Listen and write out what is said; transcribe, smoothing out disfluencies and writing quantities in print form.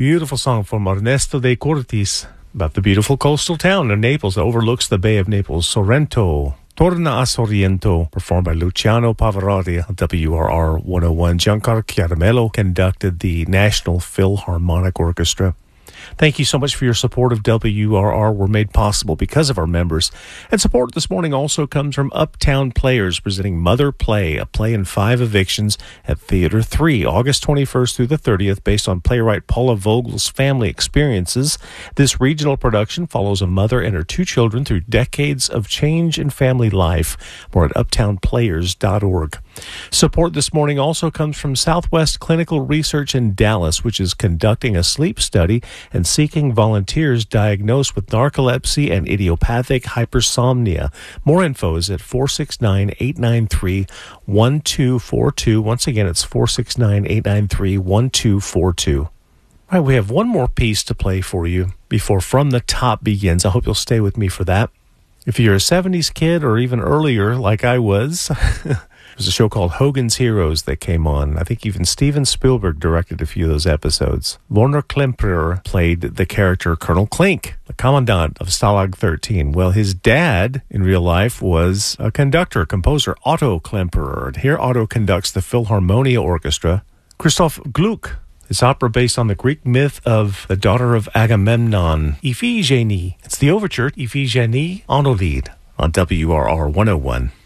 Beautiful song from Ernesto de Cortis about the beautiful coastal town of Naples that overlooks the Bay of Naples, Sorrento. Torna a Sorrento, performed by Luciano Pavarotti on WRR 101. Giancarlo Chiaramello conducted the National Philharmonic Orchestra. Thank you so much for your support of WRR. We're made possible because of our members. And support this morning also comes from Uptown Players, presenting Mother Play, a play in 5 evictions at Theater 3, August 21st through the 30th, based on playwright Paula Vogel's family experiences. This regional production follows a mother and her 2 children through decades of change in family life. More at uptownplayers.org. Support this morning also comes from Southwest Clinical Research in Dallas, which is conducting a sleep study and seeking volunteers diagnosed with narcolepsy and idiopathic hypersomnia. More info is at 469-893-1242. Once again, it's 469-893-1242. All right, we have one more piece to play for you before From the Top begins. I hope you'll stay with me for that. If you're a 70s kid or even earlier, like I was... There's a show called Hogan's Heroes that came on. I think even Steven Spielberg directed a few of those episodes. Werner Klemperer played the character Colonel Klink, the commandant of Stalag 13. Well, his dad in real life was a composer, Otto Klemperer. And here Otto conducts the Philharmonia Orchestra. Christoph Gluck, this opera based on the Greek myth of the daughter of Agamemnon, Iphigenie. It's the overture, Iphigenie Onolide, on WRR 101.